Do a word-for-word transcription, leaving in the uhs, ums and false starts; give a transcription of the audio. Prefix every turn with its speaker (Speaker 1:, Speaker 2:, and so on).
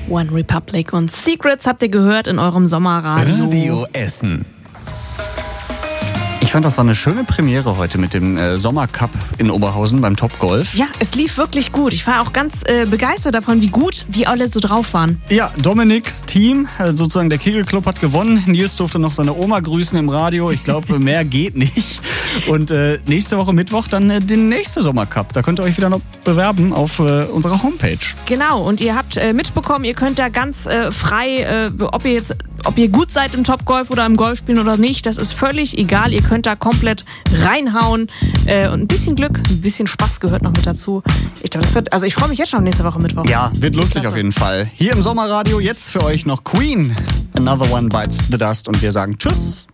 Speaker 1: One Republic und Secrets habt ihr gehört in eurem Sommerradio.
Speaker 2: Radio Essen.
Speaker 3: Ich fand, das war eine schöne Premiere heute mit dem äh, Sommercup in Oberhausen beim Topgolf.
Speaker 1: Ja, es lief wirklich gut. Ich war auch ganz äh, begeistert davon, wie gut die alle so drauf waren.
Speaker 3: Ja, Dominiks Team, äh, sozusagen der Kegelclub, hat gewonnen. Nils durfte noch seine Oma grüßen im Radio. Ich glaube, mehr geht nicht. Und äh, nächste Woche Mittwoch dann äh, den nächsten Sommercup. Da könnt ihr euch wieder noch bewerben auf äh, unserer Homepage.
Speaker 1: Genau, und ihr habt äh, mitbekommen, ihr könnt da ganz äh, frei, äh, ob ihr jetzt, ob ihr gut seid im Topgolf oder im Golfspielen oder nicht, das ist völlig egal. Ihr könnt da komplett reinhauen äh, und ein bisschen Glück, ein bisschen Spaß gehört noch mit dazu. Ich glaube, das wird, also ich freue mich jetzt schon auf nächste Woche Mittwoch.
Speaker 3: Ja, wird lustig
Speaker 1: Klasse.
Speaker 3: Auf jeden Fall. Hier im Sommerradio jetzt für euch noch Queen. Another One Bites the Dust und wir sagen Tschüss.